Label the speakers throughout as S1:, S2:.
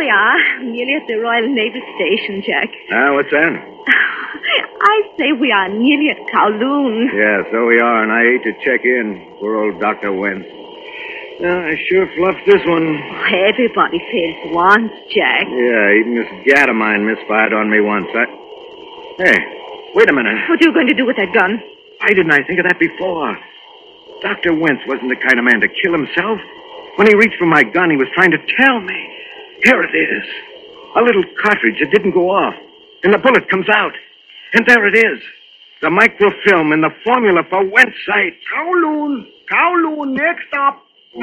S1: we are, nearly at the Royal Naval Station, Jack.
S2: What's that?
S1: I say we are nearly at Kowloon.
S2: Yeah, so we are, and I hate to check in. Poor old Dr. Wentz. I sure fluffed this one.
S1: Everybody fails once, Jack.
S2: Yeah, even this gat of mine misfired on me once. Hey, wait a minute.
S1: What are you going to do with that gun?
S2: Why didn't I think of that before? Dr. Wentz wasn't the kind of man to kill himself. When he reached for my gun, he was trying to tell me. Here it is. A little cartridge that didn't go off. And the bullet comes out. And there it is. The microfilm and the formula for Wentz sight.
S3: Kowloon. Kowloon, next stop.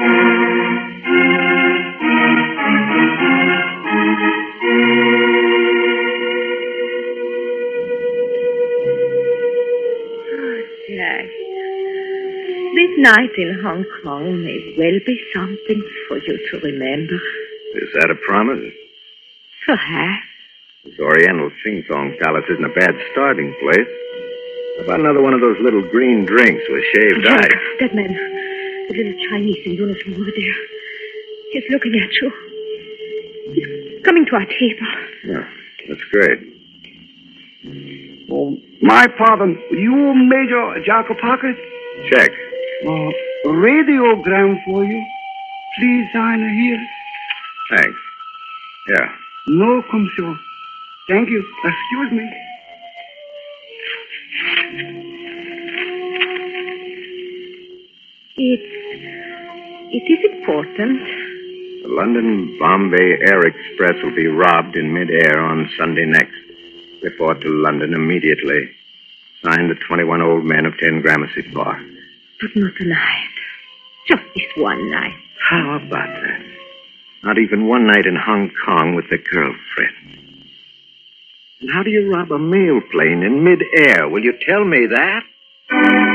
S1: Jack, this night in Hong Kong may well be something for you to remember.
S2: Is that a promise?
S1: Perhaps.
S2: This Oriental Sing-Song Palace isn't a bad starting place. How about another one of those little green drinks with shaved
S1: Jack,
S2: eyes?
S1: that man, the little Chinese in uniform over there, he's looking at you. He's coming to our table.
S2: Yeah, that's great.
S3: Oh, my pardon. You, Major Jacob Parker?
S2: Check.
S3: Radiogram for you. Please sign here.
S2: Thanks. Yeah.
S3: No, monsieur. Thank you. Excuse me.
S1: It is important.
S2: The London-Bombay Air Express will be robbed in mid-air on Sunday next. Report to London immediately. Signed the 21 old men of 10 Gramercy Park.
S1: But not tonight. Just this one night.
S2: How about that? Not even one night in Hong Kong with the girlfriend. And how do you rob a mail plane in mid-air? Will you tell me that?